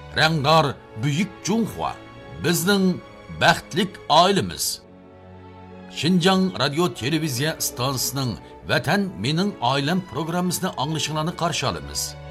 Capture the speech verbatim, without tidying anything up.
Rangdor Buyuk Junxua bizning baxtlik oilamiz. Xinjiang radio televiziya stansiyasining Vatan mening oilam programmasini anglashingizni qarshi olamiz.